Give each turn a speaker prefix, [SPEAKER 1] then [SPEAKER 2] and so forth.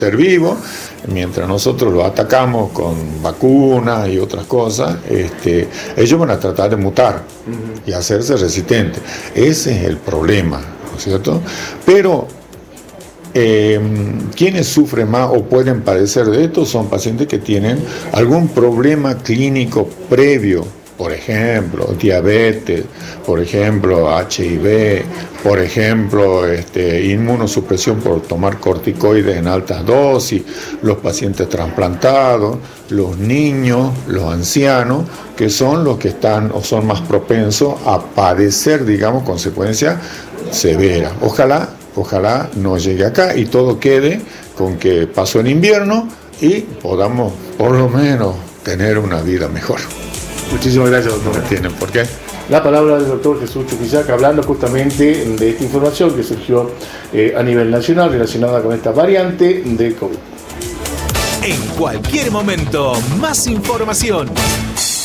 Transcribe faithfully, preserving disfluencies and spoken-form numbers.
[SPEAKER 1] ser vivo, mientras nosotros lo atacamos con vacunas y otras cosas, este, ellos van a tratar de mutar uh-huh. y hacerse resistentes. Ese es el problema, ¿no es cierto? Pero eh, quienes sufren más o pueden padecer de esto son pacientes que tienen algún problema clínico previo. Por ejemplo, diabetes, por ejemplo, H I V, por ejemplo, este, inmunosupresión por tomar corticoides en altas dosis, los pacientes trasplantados, los niños, los ancianos, que son los que están o son más propensos a padecer, digamos, consecuencias severas. Ojalá, ojalá no llegue acá y todo quede con que pasó en invierno y podamos, por lo menos, tener una vida mejor.
[SPEAKER 2] Muchísimas gracias, doctor.
[SPEAKER 1] No tienen por qué.
[SPEAKER 2] La palabra del doctor Jesús Chuquisac, hablando justamente de esta información que surgió eh, a nivel nacional relacionada con esta variante de COVID.
[SPEAKER 3] En cualquier momento, más información.